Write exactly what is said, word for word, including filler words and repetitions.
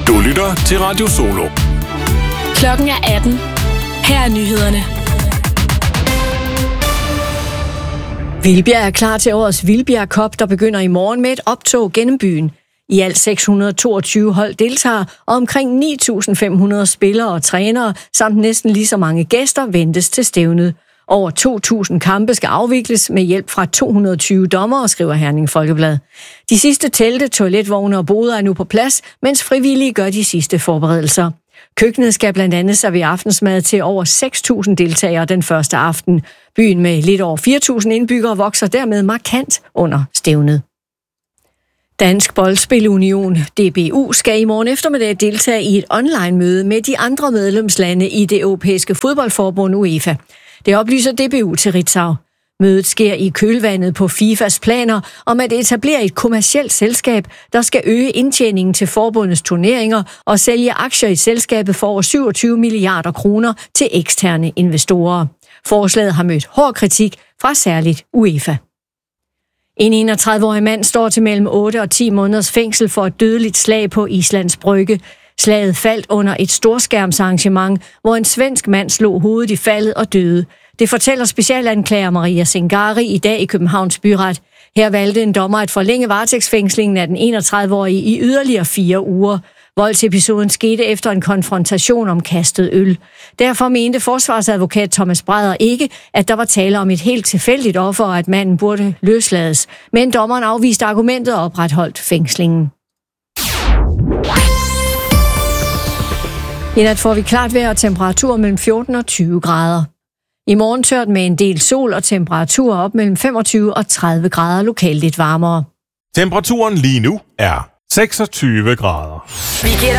Du lytter til Radio Solo. Klokken er atten. Her er nyhederne. Vildbjerg er klar til årets Vildbjerg Cup, der begynder i morgen med et optog gennem byen. I alt seks hundrede og toogtyve hold deltager, og omkring ni tusind fem hundrede spillere og trænere, samt næsten lige så mange gæster ventes til stævnet. Over to tusind kampe skal afvikles med hjælp fra to hundrede og tyve dommere, skriver Herning Folkeblad. De sidste telte, toiletvogne og boder er nu på plads, mens frivillige gør de sidste forberedelser. Køkkenet skal blandt andet servere aftensmad til over seks tusind deltagere den første aften. Byen med lidt over fire tusind indbyggere vokser dermed markant under stævnet. Dansk Boldspilunion, D B U, skal i morgen eftermiddag deltage i et online-møde med de andre medlemslande i det europæiske fodboldforbund UEFA. Det oplyser D B U til Ritzau. Mødet sker i kølvandet på FIFAs planer om at etablere et kommercielt selskab, der skal øge indtjeningen til forbundets turneringer og sælge aktier i selskabet for over syvogtyve milliarder kroner til eksterne investorer. Forslaget har mødt hård kritik fra særligt UEFA. En enogtredive-årig mand står til mellem otte og ti måneders fængsel for et dødeligt slag på Islands Brygge. Slaget faldt under et storskærmsarrangement, hvor en svensk mand slog hovedet i faldet og døde. Det fortæller specialanklager Maria Singari i dag i Københavns Byret. Her valgte en dommer at forlænge varetægtsfængslingen af den enogtredive-årige i yderligere fire uger. Voldsepisoden skete efter en konfrontation om kastet øl. Derfor mente forsvarsadvokat Thomas Breder ikke, at der var tale om et helt tilfældigt offer, og at manden burde løslades. Men dommeren afviste argumentet og opretholdt fængslingen. I nat får vi klart vejr og temperatur mellem fjorten og tyve grader. I morgen tørt med en del sol og temperaturer op mellem femogtyve og tredive grader, lokalt lidt varmere. Temperaturen lige nu er seksogtyve grader.